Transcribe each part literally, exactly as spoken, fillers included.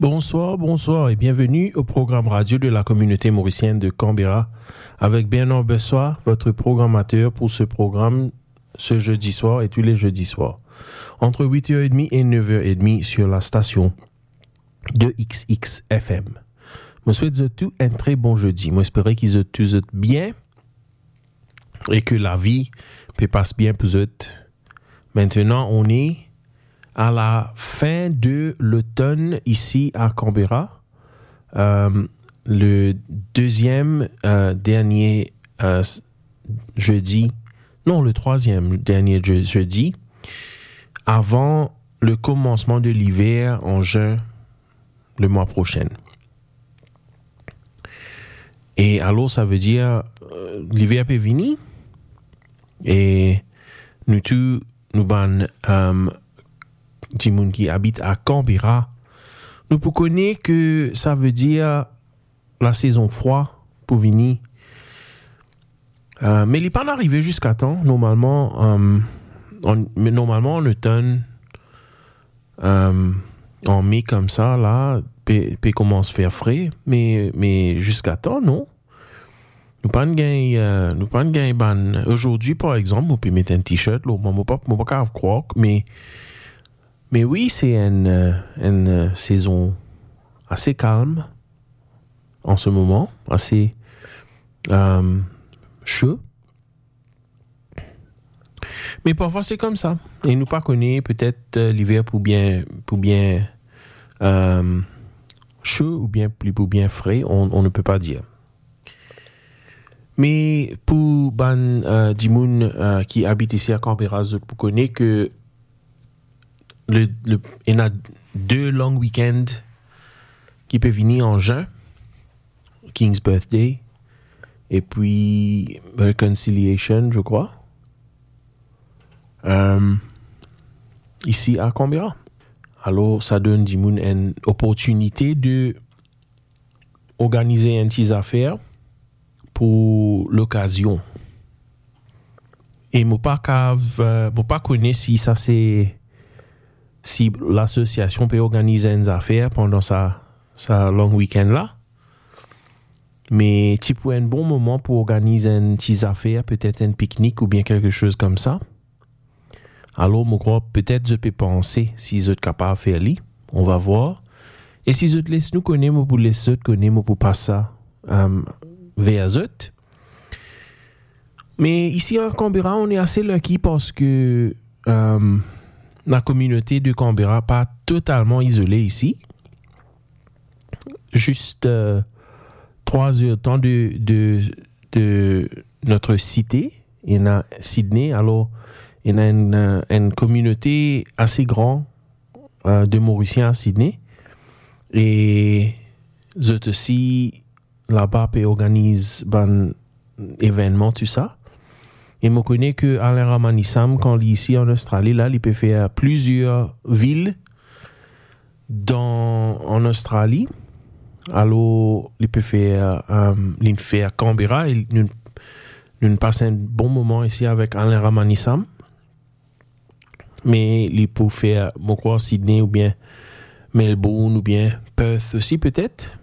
Bonsoir, bonsoir et bienvenue au programme radio de la communauté mauricienne de Canberra avec Bernard Bessoir, votre programmateur pour ce programme ce jeudi soir et tous les jeudis soirs. Entre huit heures trente et neuf heures trente sur la station de X X F M. Je souhaite à tous un très bon jeudi. Moi, j'espère qu'ils sont tous bien et que la vie peut passer bien pour eux. Maintenant, on est à la fin de l'automne ici à Canberra. Euh, le deuxième euh, dernier euh, jeudi, non, le troisième dernier je- jeudi, avant le commencement de l'hiver en juin le mois prochain. Et alors, ça veut dire euh, l'hiver peut venir et nous tous, nous ban euh, des gens qui habitent à Canberra, nous pouvons connaître que ça veut dire la saison froide pour venir. Euh, mais il n'est pas arrivé jusqu'à temps. Normalement, euh, on, mais normalement en automne, euh, en mai comme ça, là, peut, peut commence à faire frais. Mais, mais jusqu'à temps, non. Nous pas de gain, euh, nous pas de gain ban. Aujourd'hui, par exemple, on peut mettre un t-shirt, là, moi, pas, moi, pas croire, mais Mais oui, c'est une, euh, une euh, saison assez calme en ce moment, assez euh, chaud. Mais parfois, c'est comme ça. Et nous pas connaît peut-être euh, l'hiver pour bien, pour bien euh, chaud ou bien, pour bien frais, on, on ne peut pas dire. Mais pour ban euh, des gens euh, qui habitent ici à Canberra, vous connaissez que Le, le, il y a deux longs week-ends qui peuvent venir en juin. King's Birthday et puis Reconciliation, je crois. Euh, ici à Canberra. Alors, ça donne du monde une opportunité de organiser une petite affaire pour l'occasion. Et moi pas euh, moi pas connais si ça c'est si l'association peut organiser une affaire pendant sa, sa long week-end là. Mais tu peux un bon moment pour organiser une petite affaire, peut-être un pique-nique ou bien quelque chose comme ça. Alors, moi, crois, peut-être je peux penser si vous êtes capable de faire ça. On va voir. Et si vous êtes laissez nous connaître, moi, pour les autres connaître, moi, pour passer ça um, vers eux. Mais ici, à Canberra, on est assez lucky parce que um, la communauté de Canberra n'est pas totalement isolée ici. Juste euh, trois heures de temps de, de, de notre cité, il y a Sydney. Alors, il y a une, une communauté assez grande euh, de Mauriciens à Sydney. Et eux aussi, là-bas, ils organisent un événement, tout ça. Et je connais que Alain Ramanissam, quand il est ici en Australie, là, il peut faire plusieurs villes dans, en Australie. Alors, il peut faire, euh, il fait à Canberra. Et nous, nous passons un bon moment ici avec Alain Ramanissam. Mais il peut faire, je crois, Sydney ou bien Melbourne ou bien Perth aussi, peut-être.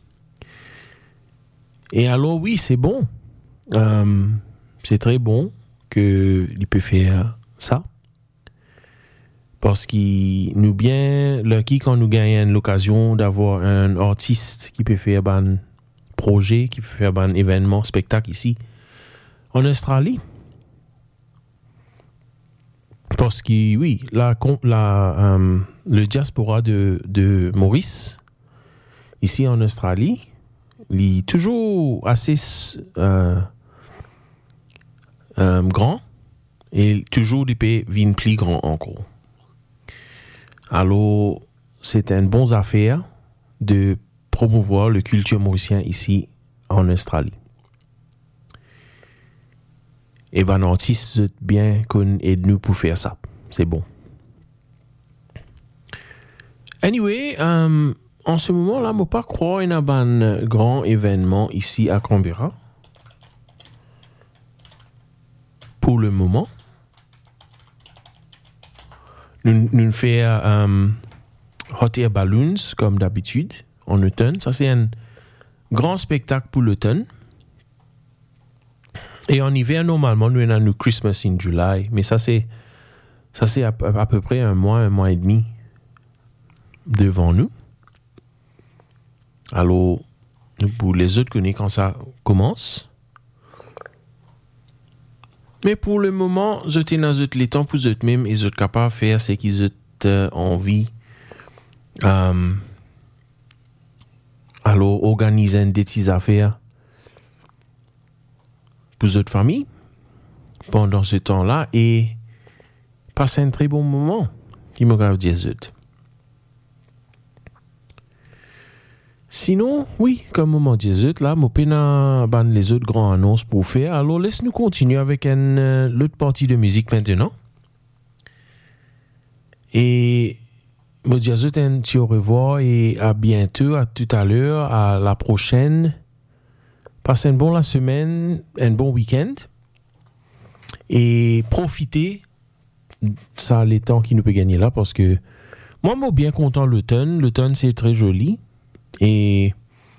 Et alors, oui, c'est bon. Euh, c'est très bon qu'il peut faire ça. Parce qu'il nous bien lucky quand nous gagnons l'occasion d'avoir un artiste qui peut faire un projet, qui peut faire un événement, spectacle ici en Australie. Parce que oui, la, la, euh, le diaspora de, de Maurice, ici en Australie, il est toujours assez euh, euh, grand et toujours des pays viennent plus grands encore. Alors, c'est une bonne affaire de promouvoir la culture mauricienne ici en Australie. Et ben, l'artiste bien qu'on aide nous pour faire ça. C'est bon. Anyway, um, en ce moment-là, je ne peux pas croire qu'il y a un grand événement ici à Canberra. Pour le moment. Nous, nous faisons um, Hot Air Balloons, comme d'habitude, en automne. Ça, c'est un grand spectacle pour l'automne. Et en hiver, normalement, nous avons Christmas in July. Mais ça, c'est, ça, c'est à, à peu près un mois, un mois et demi devant nous. Alors, pour les autres connaissent quand ça commence. Mais pour le moment, je suis dans les temps pour eux même et je suis capable de faire ce qu'ils ont euh, envie. Um, alors, organiser des petites affaires pour votre famille pendant ce temps-là et passer un très bon moment. Qui me grave dire ça. Sinon, oui, comme moment dire ça, là, je peux ban les autres grandes annonces pour faire. Alors, laisse-nous continuer avec une euh, l'autre partie de musique maintenant. Et je dis à vous un petit au revoir et à bientôt, à tout à l'heure, à la prochaine. Passez une bonne la semaine, un bon week-end. Et profitez, ça, les temps qui nous peut gagner là, parce que moi, je suis bien content de l'automne. L'automne, c'est très joli. Et,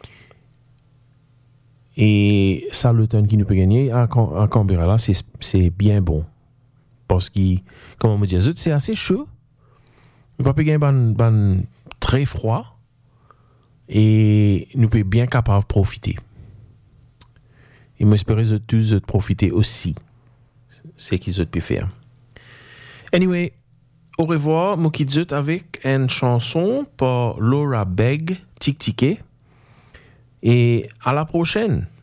et ça, l'automne qui nous peut gagner à, à Canberra, là, c'est, c'est bien bon. Parce que, comme on me dit, c'est assez chaud. Nous ne pouvons pas gagner ban très froid. Et nous pouvons bien capable de profiter. Et j'espère que tous de profiter aussi. C'est ce qu'ils ont pu faire. Anyway, au revoir. Je quitte avec une chanson par Laura Begg, Tic Tiquet. Et à la prochaine.